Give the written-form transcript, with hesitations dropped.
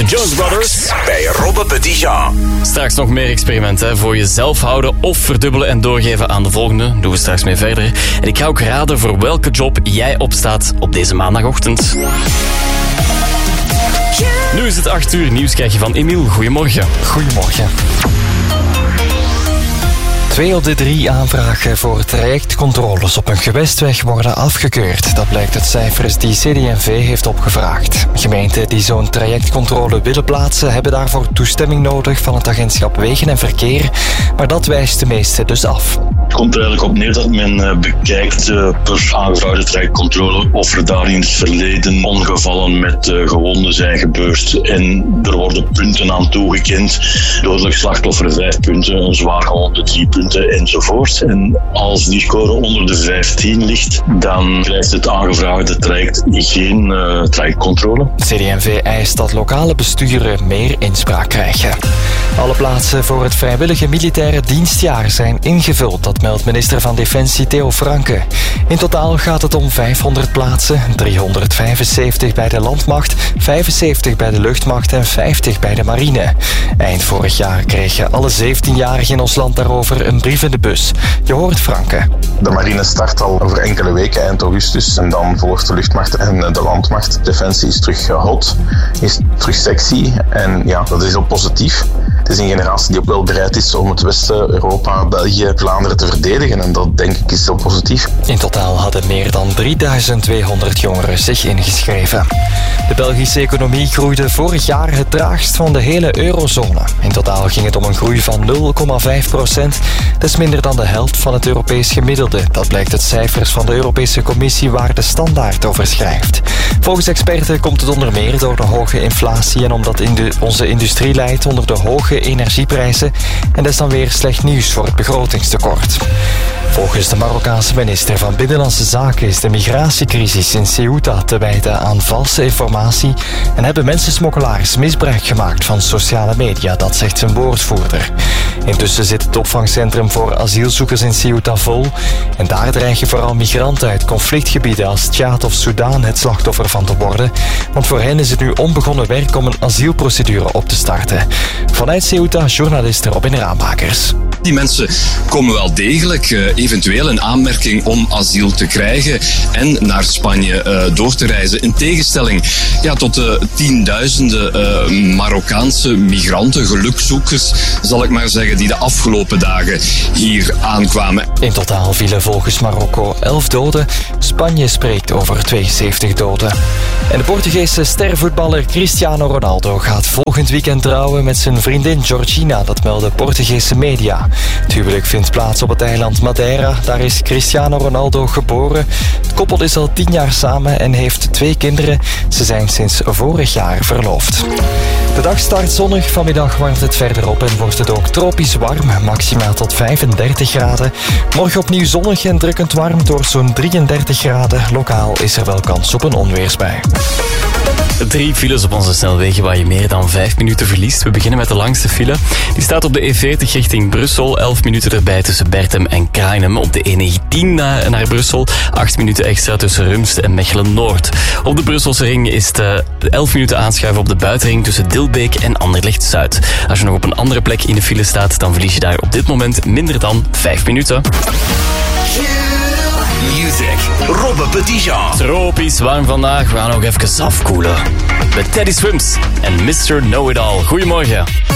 De Jones Brothers bij Robbe Petitjean. Straks nog meer experimenten voor jezelf houden of verdubbelen en doorgeven aan de volgende. Doen we straks mee verder. En ik ga ook raden voor welke job jij opstaat op deze maandagochtend. Nu is het 8 uur. Nieuws krijg je van Emiel. Goedemorgen. Goedemorgen. 2 op de 3 aanvragen voor trajectcontroles op een gewestweg worden afgekeurd. Dat blijkt uit cijfers die CD&V heeft opgevraagd. Gemeenten die zo'n trajectcontrole willen plaatsen hebben daarvoor toestemming nodig van het agentschap Wegen en Verkeer, maar dat wijst de meeste dus af. Het komt er eigenlijk op neer dat men bekijkt per aangevraagde trajectcontrole of er daar in het verleden ongevallen met gewonden zijn gebeurd. En er worden punten aan toegekend. Dodelijk slachtoffer 5 punten, een zwaar gewonde 3 punten enzovoort. En als die score onder de 15 ligt, dan krijgt het aangevraagde traject geen trajectcontrole. CD&V eist dat lokale besturen meer inspraak krijgen. Alle plaatsen voor het vrijwillige militaire dienstjaar zijn ingevuld. Dat meldt minister van Defensie Theo Franke. In totaal gaat het om 500 plaatsen, 375 bij de landmacht, 75 bij de luchtmacht en 50 bij de marine. Eind vorig jaar kregen alle 17-jarigen in ons land daarover een brief in de bus. Je hoort Franke. De marine start al over enkele weken, eind augustus. En dan volgt de luchtmacht en de landmacht. Defensie is terug hot, is terug sexy. En ja, dat is heel positief. Het is een generatie die ook wel bereid is om het Westen, Europa, België, Vlaanderen te verdedigen. En dat, denk ik, is heel positief. In totaal hadden meer dan 3200 jongeren zich ingeschreven. De Belgische economie groeide vorig jaar het traagst van de hele eurozone. In totaal ging het om een groei van 0,5%. Dat is minder dan de helft van het Europees gemiddelde. Dat blijkt uit cijfers van de Europese Commissie waar de standaard over schrijft. Volgens experten komt het onder meer door de hoge inflatie en omdat onze industrie lijdt onder de hoge energieprijzen. En dat is dan weer slecht nieuws voor het begrotingstekort. Volgens de Marokkaanse minister van Binnenlandse Zaken is de migratiecrisis in Ceuta te wijten aan valse informatie en hebben mensensmokkelaars misbruik gemaakt van sociale media, dat zegt zijn woordvoerder. Intussen zit het opvangcentrum voor asielzoekers in Ceuta vol en daar dreigen vooral migranten uit conflictgebieden als Tjaad of Soudaan het slachtoffer van te worden, want voor hen is het nu onbegonnen werk om een asielprocedure op te starten. Vanuit Ceuta, journalist Robin Ramakers. Die mensen komen wel degelijk eventueel in aanmerking om asiel te krijgen en naar Spanje door te reizen. In tegenstelling tot de tienduizenden Marokkaanse migranten, gelukzoekers, zal ik maar zeggen, die de afgelopen dagen hier aankwamen. In totaal vielen volgens Marokko 11 doden. Spanje spreekt over 72 doden. En de Portugese stervoetballer Cristiano Ronaldo gaat volgend weekend trouwen met zijn vriendin Georgina, dat melden Portugese media. Het huwelijk vindt plaats op het eiland Madeira. Daar is Cristiano Ronaldo geboren. Het koppel is al 10 jaar samen en heeft 2 kinderen. Ze zijn sinds vorig jaar verloofd. De dag start zonnig. Vanmiddag warmt het verder op en wordt het ook tropisch warm. Maximaal tot 35 graden. Morgen opnieuw zonnig en drukkend warm door zo'n 33 graden. Lokaal is er wel kans op een onweersbui. 3 files op onze snelwegen waar je meer dan 5 minuten verliest. We beginnen met de langste file. Die staat op de E40 richting Brussel. 11 minuten erbij tussen Berchem en Krainem. Op de E19 naar Brussel. 8 minuten extra tussen Rumst en Mechelen-Noord. Op de Brusselse ring is het 11 minuten aanschuiven op de buitenring tussen Dilbeek en Anderlecht-Zuid. Als je nog op een andere plek in de file staat, dan verlies je daar op dit moment minder dan 5 minuten. Music. Robbe Petitjean. Tropisch warm vandaag. We gaan nog even afkoelen. Met Teddy Swims en Mr. Know-It-All. Goedemorgen.